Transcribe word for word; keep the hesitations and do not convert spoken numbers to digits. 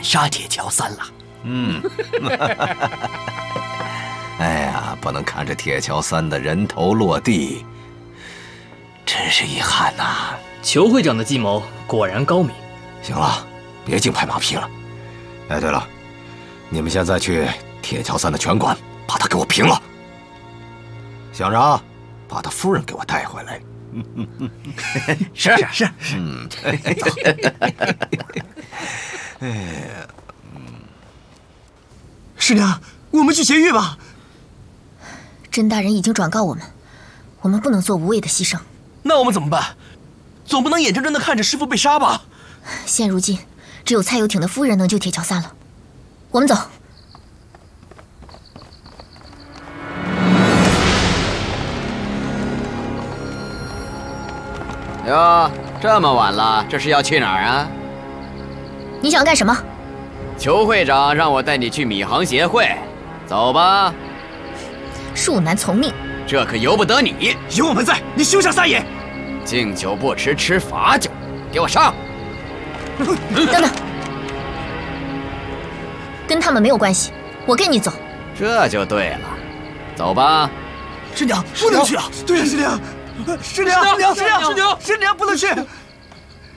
杀铁桥三了。 嗯。哎呀，不能看着铁桥三的人头落地，真是遗憾呐。 裘会长的计谋果然高明。 行了，别净拍马屁了。哎，对了，你们现在去铁桥三的拳馆，把他给我平了。想着把他夫人给我带回来。 是是是。 嗯。哎呀，嗯。 师娘，我们去劫狱吧。 甄大人已经转告我们，我们不能做无谓的牺牲。 那我们怎么办？总不能眼睁睁地看着师父被杀吧？ 现如今，只有蔡游艇的夫人能救铁桥三了。我们走。 哟，这么晚了，这是要去哪儿啊？ 你想干什么？ 裘会长让我带你去闵行协会，走吧。 恕难从命。 这可由不得你。 有我们在，你休想撒野！ 敬酒不吃吃罚酒，给我上！ 等等，跟他们没有关系，我跟你走。 这就对了，走吧。 师娘，不能去啊！对呀，师娘，师娘，师娘，师娘，师娘，师娘不能去。